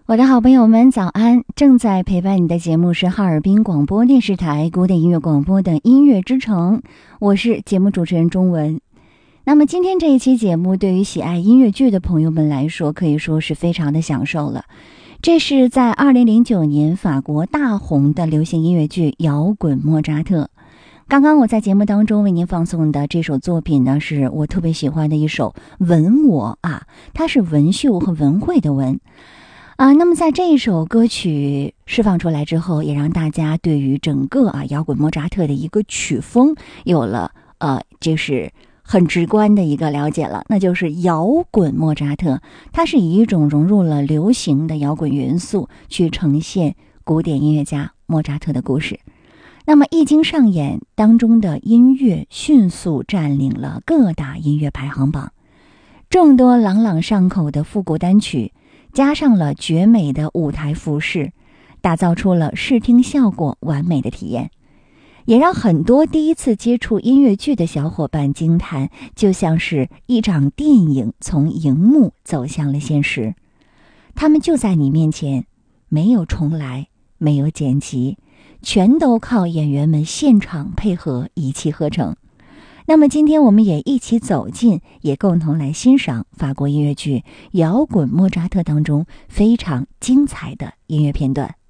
我的好朋友们早安，正在陪伴你的节目是哈尔滨广播电视台古典音乐广播的音乐之城，我是节目主持人钟文。那么今天这一期节目对于喜爱音乐剧的朋友们来说可以说是非常的享受了。这是在2009年法国大红的流行音乐剧《摇滚莫扎特》。刚刚我在节目当中为您放送的这首作品呢，是我特别喜欢的一首文我啊，它是文秀和文慧的文那么在这一首歌曲释放出来之后，也让大家对于整个摇滚莫扎特的一个曲风有了就是很直观的一个了解了，那就是摇滚莫扎特，它是以一种融入了流行的摇滚元素去呈现古典音乐家莫扎特的故事。那么一经上演，当中的音乐迅速占领了各大音乐排行榜，众多朗朗上口的复古单曲加上了绝美的舞台服饰，打造出了视听效果完美的体验，也让很多第一次接触音乐剧的小伙伴惊叹，就像是一场电影从荧幕走向了现实。他们就在你面前，没有重来，没有剪辑，全都靠演员们现场配合一气呵成。那么今天我们也一起走进，也共同来欣赏法国音乐剧《摇滚莫扎特》当中非常精彩的音乐片段。